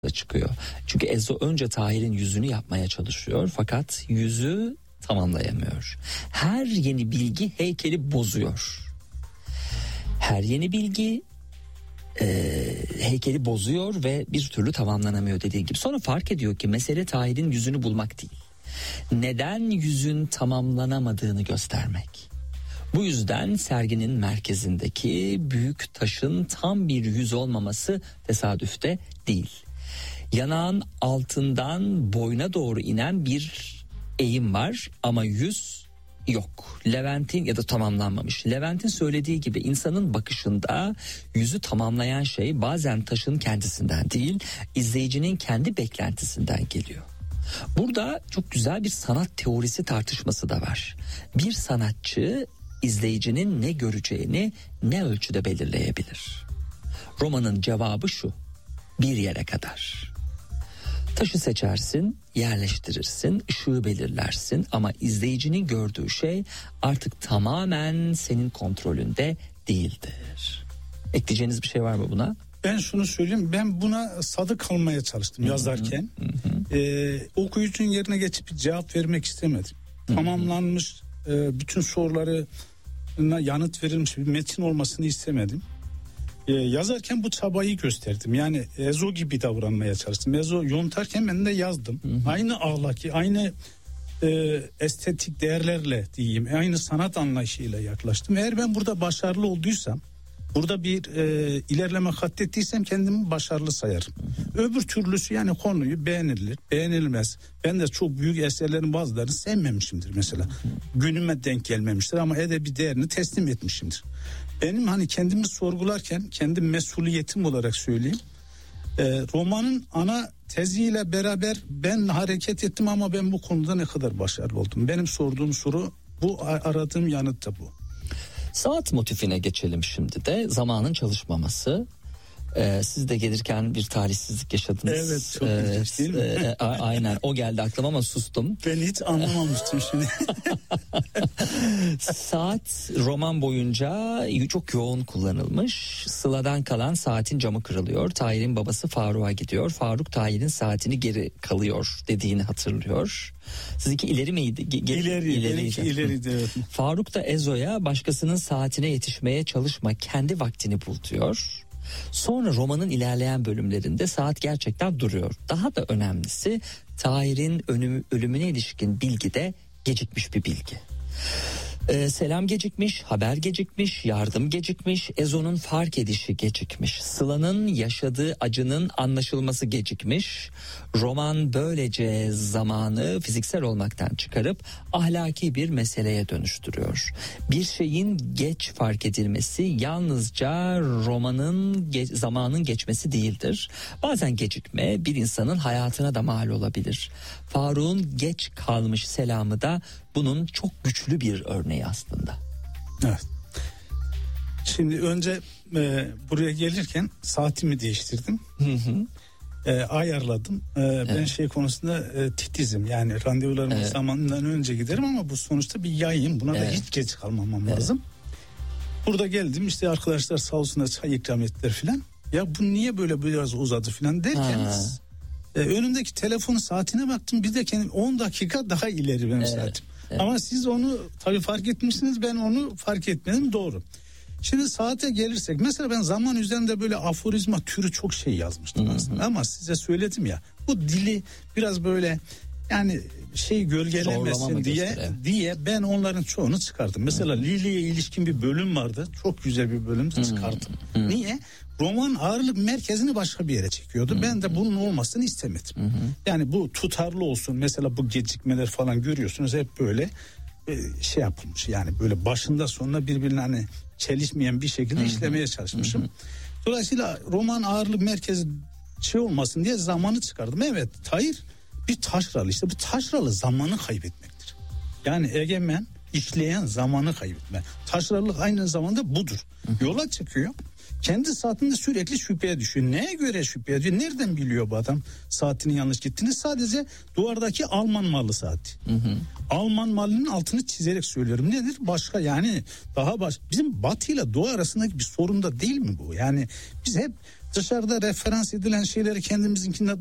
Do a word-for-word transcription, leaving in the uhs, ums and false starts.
çıkıyor. Çünkü Ezo önce Tahir'in yüzünü yapmaya çalışıyor fakat yüzü tamamlayamıyor. Her yeni bilgi heykeli bozuyor. Her yeni bilgi e, heykeli bozuyor ve bir türlü tamamlanamıyor dediği gibi. Sonra fark ediyor ki mesele Tahir'in yüzünü bulmak değil. Neden yüzün tamamlanamadığını göstermek. Bu yüzden serginin merkezindeki büyük taşın tam bir yüz olmaması tesadüfte değil. Yanağın altından boyuna doğru inen bir eğim var ama yüz yok. Levent'in ya da tamamlanmamış. Levent'in söylediği gibi insanın bakışında yüzü tamamlayan şey bazen taşın kendisinden değil, izleyicinin kendi beklentisinden geliyor. Burada çok güzel bir sanat teorisi tartışması da var. Bir sanatçı izleyicinin ne göreceğini ne ölçüde belirleyebilir? Romanın cevabı şu: bir yere kadar. Taşı seçersin, yerleştirirsin, ışığı belirlersin ama izleyicinin gördüğü şey artık tamamen senin kontrolünde değildir. Ekleyeceğiniz bir şey var mı buna? Ben şunu söyleyeyim, ben buna sadık kalmaya çalıştım Hı-hı. yazarken. Hı-hı. Ee, okuyucunun yerine geçip bir cevap vermek istemedim. Hı-hı. Tamamlanmış e, bütün sorularına yanıt verilmiş bir metin olmasını istemedim. Ee, yazarken bu çabayı gösterdim. Yani Ezo gibi davranmaya çalıştım. Ezo yontarken ben de yazdım. Hı-hı. Aynı ahlaki, aynı e, estetik değerlerle diyeyim, aynı sanat anlayışıyla yaklaştım. Eğer ben burada başarılı olduysam, burada bir e, ilerleme kat ettiysem kendimi başarılı sayarım. Öbür türlüsü yani konuyu beğenilir, beğenilmez. Ben de çok büyük eserlerin bazılarını sevmemişimdir mesela. Günüme denk gelmemiştir ama edebi değerini teslim etmişimdir. Benim hani kendimi sorgularken kendi mesuliyetim olarak söyleyeyim. E, romanın ana teziyle beraber ben hareket ettim ama ben bu konuda ne kadar başarılı oldum? Benim sorduğum soru bu, aradığım yanıt da bu. Saat motifine geçelim şimdi de. Zamanın çalışmaması. Ee, siz de gelirken bir talihsizlik yaşadınız. Evet, çok ee, ilginç değil mi? E, a- aynen o geldi aklıma ama sustum. Ben hiç anlamamıştım şimdi. Saat roman boyunca çok yoğun kullanılmış. Sıla'dan kalan saatin camı kırılıyor. Tahir'in babası Faruk'a gidiyor. Faruk Tahir'in saatini geri kalıyor dediğini hatırlıyor. Sizinki ileri miydi? Ge- ileri, ileriydi. ileriydi evet. Faruk da Ezo'ya başkasının saatine yetişmeye çalışma, kendi vaktini bul diyor. Sonra romanın ilerleyen bölümlerinde saat gerçekten duruyor. Daha da önemlisi Tahir'in ölüm, ölümüne ilişkin bilgi de gecikmiş bir bilgi. Ee, selam gecikmiş, haber gecikmiş, yardım gecikmiş, Ezo'nun fark edişi gecikmiş, Sıla'nın yaşadığı acının anlaşılması gecikmiş. Roman böylece zamanı fiziksel olmaktan çıkarıp ahlaki bir meseleye dönüştürüyor. Bir şeyin geç fark edilmesi yalnızca romanın ge- zamanın geçmesi değildir. Bazen gecikme bir insanın hayatına da mal olabilir. Faruk'un geç kalmış selamı da bunun çok güçlü bir örneği aslında. Evet. Şimdi önce e, buraya gelirken saatimi değiştirdim. Hı hı. E, ayarladım. E, evet. Ben şey konusunda e, titizim. Yani randevularımın evet. zamanından önce giderim ama bu sonuçta bir yayın. Buna evet. da hiç geç kalmamam evet. lazım. Burada geldim, işte arkadaşlar sağ olsunlar çay ikram ettiler filan. Ya bu niye böyle biraz uzadı filan derken e, önümdeki telefon saatine baktım. Bir de kendim on dakika daha ileri benim evet. saatim. Evet. Ama siz onu tabii fark etmişsiniz, ben onu fark etmedim, doğru. Şimdi saate gelirsek, mesela ben zaman üzerinde böyle aforizma türü çok şey yazmıştım hı hı. aslında ama size söyledim ya, bu dili biraz böyle yani şey gölgelemesin diye diye ben onların çoğunu çıkardım. Mesela Lili'ye ilişkin bir bölüm vardı, çok güzel bir bölüm çıkardım. Hı hı. Niye? Roman ağırlık merkezini başka bir yere çekiyordu. Hı-hı. Ben de bunun olmasını istemedim. Hı-hı. Yani bu tutarlı olsun. Mesela bu gecikmeler falan görüyorsunuz hep böyle e, şey yapılmış. Yani böyle başında sonuna birbirine hani çelişmeyen bir şekilde Hı-hı. işlemeye çalışmışım. Hı-hı. Dolayısıyla roman ağırlık merkezi şey olmasın diye zamanı çıkardım. Evet, Tahir bir taşralı, işte bu taşralı zamanı kaybetmektir. Yani egemen işleyen zamanı kaybetme. Taşralık aynı zamanda budur. Hı-hı. Yola çıkıyor. Kendi saatinde sürekli şüpheye düşüyor. Neye göre şüpheye düşüyor? Nereden biliyor bu adam saatinin yanlış gittiğini? Sadece duvardaki Alman malı saati. Hı hı. Alman malının altını çizerek söylüyorum. Nedir? Başka yani daha baş. Bizim Batı ile Doğu arasındaki bir sorun da değil mi bu? Yani biz hep dışarıda referans edilen şeyleri kendimizinkinde